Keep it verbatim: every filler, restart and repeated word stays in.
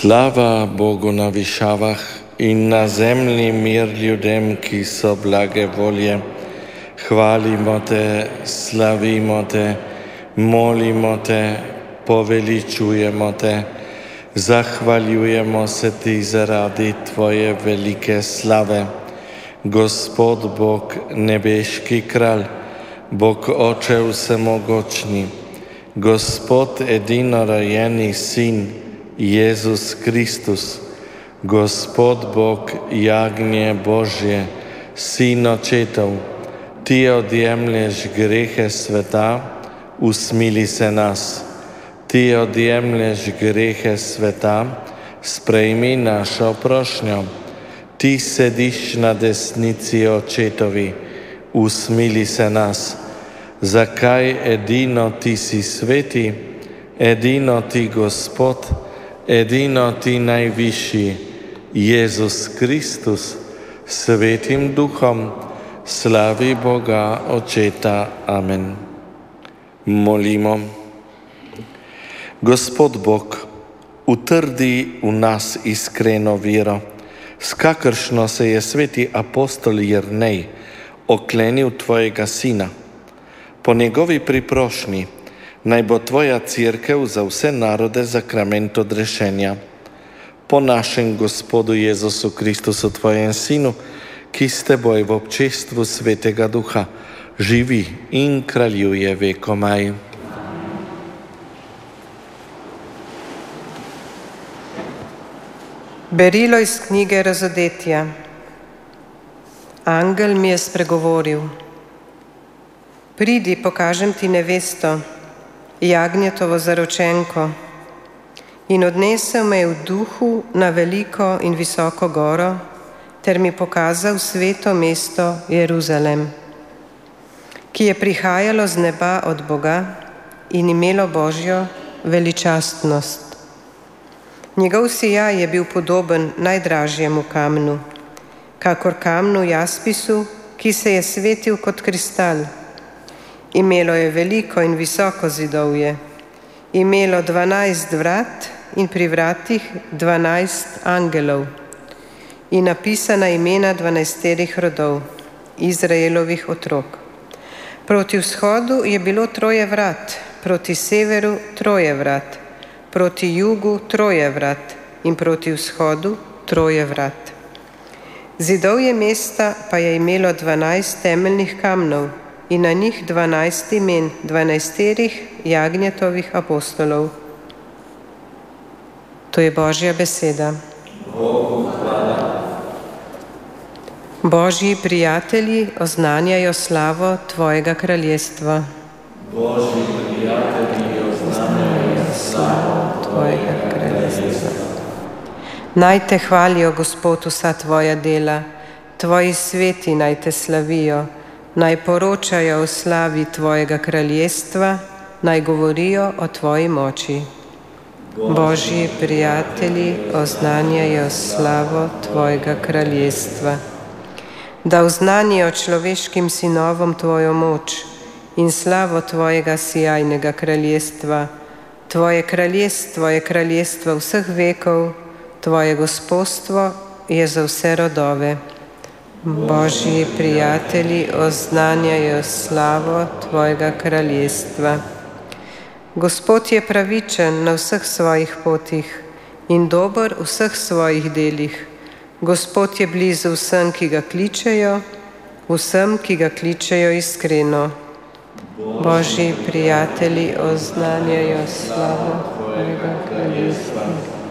Slava Bogu na višavah in na zemlji mir ljudem, ki so blage volje. Hvalimo te, slavimo te, molimo te, poveličujemo te, zahvaljujemo se ti zaradi tvoje velike slave. Gospod Bog, nebeški kralj, Bog Oče vsemogočni, Gospod edinorojeni Sin, Jezus Kristus, Gospod Bog, jagnje Božje, Sin očetov, ti odjemlješ grehe sveta, usmili se nas. Ti odjemlješ grehe sveta, sprejmi našo prošnjo. Ti sediš na desnici očetovi, usmili se nas. Zakaj edino ti si sveti, edino ti Gospod, edino ti najvišji, Jezus Kristus, svetim duhom, slavi Boga Očeta. Amen. Molimo. Gospod Bog, utrdi v nas iskreno vero, s kakršno se je sveti apostol Jernej oklenil tvojega Sina. Po njegovi priprošnji naj bo tvoja cerkev za vse narode sakrament odrešenja. Po našem Gospodu Jezusu Kristusu, tvojem Sinu, ki s teboj v občestvu Svetega Duha živi in kraljuje vekomaj. Berilo iz knjige Razodetja. Angel mi je spregovoril: Pridi, pokažem ti nevesto, jagnjetovo zaročenko. In odnesel me v duhu na veliko in visoko goro, ter mi pokazal sveto mesto Jeruzalem, ki je prihajalo z neba od Boga in imelo Božjo veličastnost. Njegov sijaj je bil podoben najdražjemu kamnu, kakor kamnu jaspisu, ki se je svetil kot kristal. Imelo je veliko in visoko zidovje, imelo dvanajst vrat in pri vratih dvanajst angelov in napisana imena dvanajsterih rodov, Izraelovih otrok. Proti vzhodu je bilo troje vrat, proti severu troje vrat, proti jugu troje vrat in proti vzhodu troje vrat. Zidovje mesta pa je imelo dvanajst temeljnih kamnov in na njih dvanajst imen dvanajsterih jagnjetovih apostolov. To je Božja beseda. Bogu hvala. Božji prijatelji oznanjajo slavo tvojega kraljestva. Božji prijatelji oznanjajo slavo tvojega kraljestva. Naj te hvalijo, Gospod, vsa tvoja dela, tvoji sveti naj te slavijo, naj poročajo o slavi tvojega kraljestva, naj govorijo o tvoji moči. Božji prijatelji oznanjajo slavo tvojega kraljestva. Da oznanijo človeškim sinovom tvojo moč in slavo tvojega sijajnega kraljestva. Tvoje kraljestvo je kraljestvo vseh vekov, tvoje gospodstvo je za vse rodove. Božji prijatelji oznanjajo slavo tvojega kraljestva. Gospod je pravičen na vseh svojih potih in dober v vseh svojih delih. Gospod je blizu vsem, ki ga kličejo, vsem, ki ga kličejo iskreno. Božji prijatelji oznanjajo slavo tvojega kraljestva.